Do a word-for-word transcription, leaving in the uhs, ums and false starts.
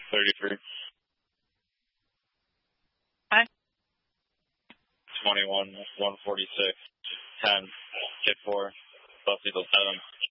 thirty-three. Hi. twenty-one, one forty-six, ten, hit four, Bus Eagle seven.